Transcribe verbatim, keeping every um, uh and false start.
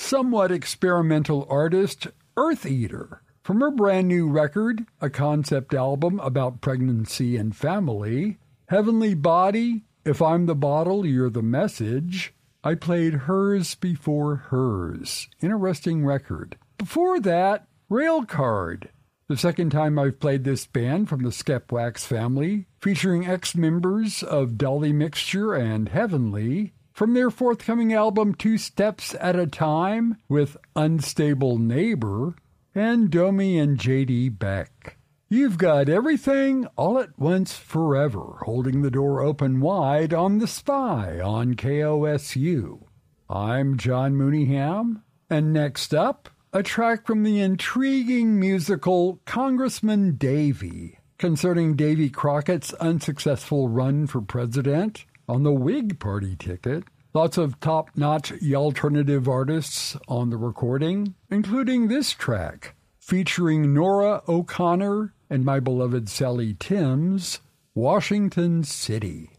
somewhat experimental artist Earth Eater. From her brand new record, a concept album about pregnancy and family, Heavenly Body, If I'm the Bottle, You're the Message, I played Hers Before Hers. Interesting record. Before that, Railcard. The second time I've played this band from the Skepwax family, featuring ex-members of Dolly Mixture and Heavenly, from their forthcoming album Two Steps at a Time with Unstable Neighbor, and Domi and J D Beck. You've got everything all at once forever, holding the door open wide on The Spy on K O S U. I'm John Mooneyham, and next up, a track from the intriguing musical Congressman Davy, concerning Davy Crockett's unsuccessful run for president on the Whig Party ticket. Lots of top-notch alternative artists on the recording, including this track, featuring Nora O'Connor and my beloved Sally Timms, Washington City.